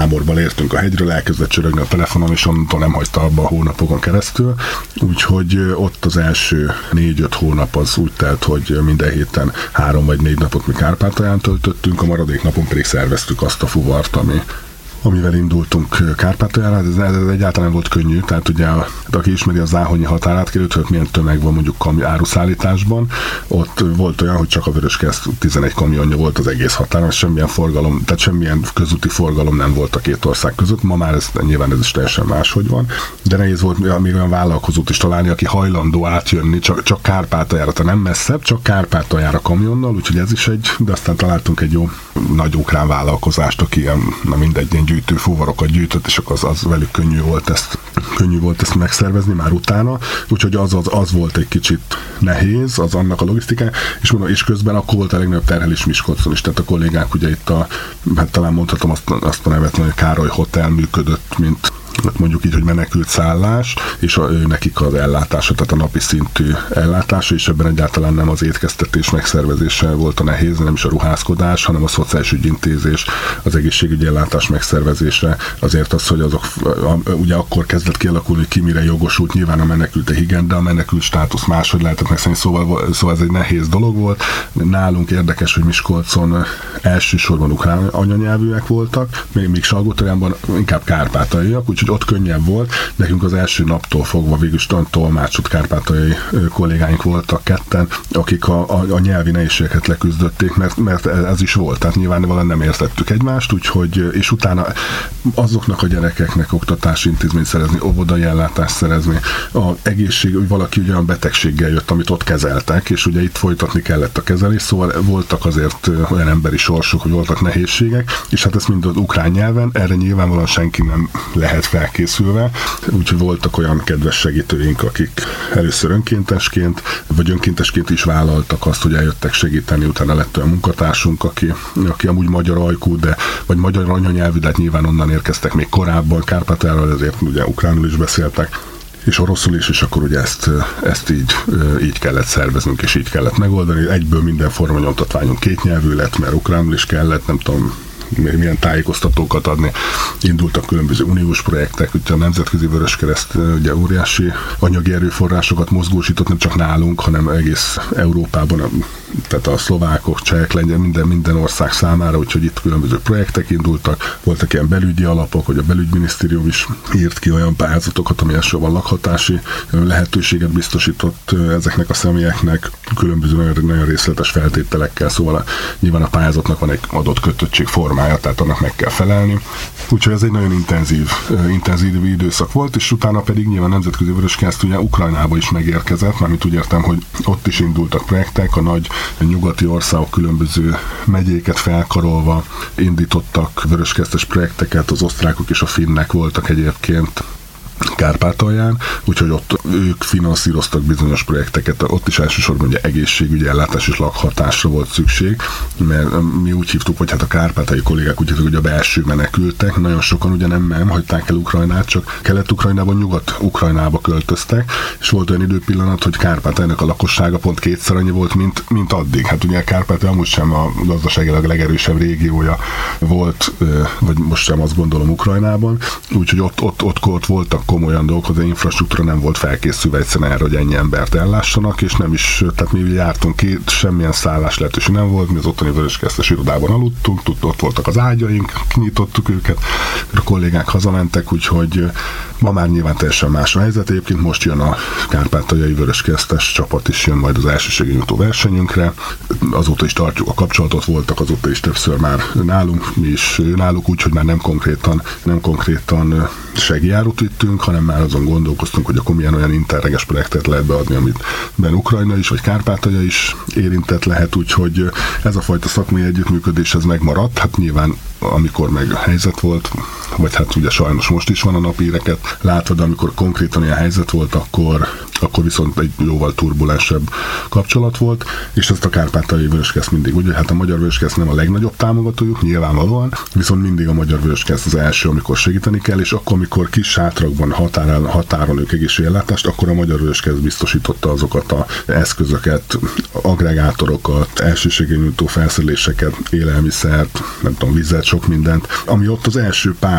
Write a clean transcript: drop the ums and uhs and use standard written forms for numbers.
táborba értünk a hegyről, elkezdett csörögni a telefonom, és onnantól nem hagyta abba a hónapokon keresztül. Úgyhogy ott az első 4-5 hónap az úgy telt, hogy minden héten 3 vagy 4 napot mi Kárpátalján töltöttünk, a maradék napon pedig szerveztük azt a fuvart, amivel indultunk Kárpátaljára. Ez egyáltalán volt könnyű, tehát ugye aki ismeri a záhonyi határátkelőt, hogy milyen tömeg van mondjuk áruszállításban, ott volt olyan, hogy csak a Vöröskereszt 11 kamionja volt az egész határon, semmilyen forgalom, tehát semmilyen közúti forgalom nem volt a két ország között. Ma már nyilván ez is teljesen máshogy van, de nehéz volt még olyan vállalkozót is találni, aki hajlandó átjönni csak Kárpátaljára, tehát nem messzebb, csak Kárpátaljára kamionnal, úgyhogy ez is de aztán találtunk egy jó nagy ukrán vállalkozást, aki ilyen gyűjtő fuvarokat gyűjtött, és akkor az velük könnyű volt ezt megszervezni már utána, úgyhogy az volt egy kicsit nehéz, az annak a logisztikája, és közben akkor volt a legnagyobb terhelés Miskolcon is, tehát a kollégák ugye itt hát talán mondhatom azt a nevet, hogy a Károly Hotel működött, mint mondjuk így, hogy menekült szállás, és nekik az ellátása, tehát a napi szintű ellátása, és ebben egyáltalán nem az étkeztetés megszervezése volt a nehéz, nem is a ruházkodás, hanem a szociális ügyintézés, az egészségügyi ellátás megszervezése. Azért az, hogy azok ugye akkor kezdett kialakulni, ki mire jogosult, nyilván a menekültek igen, de a menekült státusz máshogy lehetett megszerni, szóval ez egy nehéz dolog volt. Nálunk érdekes, hogy Miskolcon elsősorban ukrán anyanyelvűek voltak, még Salgótarjánban inkább kárpátaljaiak, úgyhogy ott könnyebb volt. Nekünk az első naptól fogva végülis tolmácsot kárpátaljai kollégáink voltak ketten, akik a nyelvi nehézségeket leküzdötték, mert ez is volt. Tehát nyilván valami nem értettük egymást, úgyhogy, és utána azoknak a gyerekeknek oktatási intézményt szerezni, óvodai ellátást szerezni, a egészség, hogy valaki olyan betegséggel jött, amit ott kezeltek, és ugye itt folytatni kellett a kezelés, szóval voltak azért olyan emberi sorsok, hogy voltak nehézségek, és hát ez mind az ukrán nyelven, erre nyilvánvalóan senki nem lehet felkészülve, úgyhogy voltak olyan kedves segítőink, akik először önkéntesként, vagy önkéntesként is vállaltak azt, hogy eljöttek segíteni, utána lett olyan munkatársunk, aki amúgy magyar ajkú, vagy magyar anyanyelvű, de hát nyilván onnan érkeztek még korábban Kárpátaljáról, ezért ugye ukránul is beszéltek, és oroszul is, és akkor ugye ezt így kellett szerveznünk, és így kellett megoldani. Egyből minden formanyomtatványunk kétnyelvű lett, mert ukránul is kellett, nem tudom, milyen tájékoztatókat adni. Indultak különböző uniós projektek, ugye a Nemzetközi Vöröskereszt ugye óriási anyagi erőforrásokat mozgósított, nem csak nálunk, hanem egész Európában, tehát a szlovákok, csehek, lengyel, minden ország számára, úgyhogy itt különböző projektek indultak, voltak ilyen belügyi alapok, hogy a belügyminisztérium is írt ki olyan pályázatokat, ami elsősorban lakhatási lehetőséget biztosított ezeknek a személyeknek, különböző nagyon részletes feltételekkel, szóval nyilván a pályázatnak van egy adott kötöttség formája, tehát annak meg kell felelni. Úgyhogy ez egy nagyon intenzív időszak volt, és utána pedig nyilván Nemzetközi Vöröskereszt ugye Ukrajnába is megérkezett, mármint úgy értem, hogy ott is indultak projektek, a nagy nyugati országok különböző megyéket felkarolva indítottak vöröskeresztes projekteket, az osztrákok és a finnek voltak egyébként Kárpátalján, úgyhogy ott ők finanszíroztak bizonyos projekteket, ott is elsősorban ugye egészségügyi ellátás és lakhatásra volt szükség, mert mi úgy hívtuk, hogy hát a kárpátaljai kollégák úgy hívtuk, hogy a belső menekültek, nagyon sokan ugye nem hagyták el Ukrajnát, csak Kelet-Ukrajnában, Nyugat-Ukrajnába költöztek, és volt olyan időpillanat, hogy Kárpátaljainak a lakossága pont kétszer annyi volt, mint addig. Hát ugye Kárpátalja amúgy sem a gazdaságilag legerősebb régiója volt, vagy most sem azt gondolom Ukrajnában, úgyhogy ott voltak komolyan dolgok, hogy az infrastruktúra nem volt felkészülve egyszerűen erre, hogy ennyi embert ellássanak, és nem is, tehát mi jártunk ki, semmilyen szállás lehetőség nem volt, mi az ottani vöröskeresztes irodában aludtunk, ott voltak az ágyaink, kinyitottuk őket, a kollégák hazamentek, úgyhogy ma már nyilván teljesen más a helyzet. Egyébként most jön a kárpátaljai vöröskeresztes csapat is jön majd az elsőségnyújtó versenyünkre, azóta is tartjuk a kapcsolatot, voltak azóta is többször már nálunk, mi is náluk, úgyhogy már nem konkrétan segélyárut vittünk, hanem már azon gondolkoztunk, hogy akkor milyen olyan interreges projektet lehet beadni, amit benne Ukrajna is, vagy Kárpátalja is érintett lehet, úgyhogy ez a fajta szakmai együttműködés ez megmaradt. Hát nyilván amikor meg helyzet volt, vagy hát ugye sajnos most is van a napíreket látva, de amikor konkrétan ilyen helyzet volt, akkor viszont egy jóval turbulensebb kapcsolat volt, és ezt a Kárpátaljai Vöröskereszt mindig, ugye hát a Magyar Vöröskereszt nem a legnagyobb támogatójuk, nyilvánvalóan, viszont mindig a Magyar Vöröskereszt az első, amikor segíteni kell, és akkor, amikor kis sátrakban határon ők egészségellátást, akkor a Magyar Vöröskereszt biztosította azokat az eszközöket, agregátorokat, elsőségnyújtó felszereléseket, élelmiszert, nem tudom, vizet, sok mindent, ami ott az első pár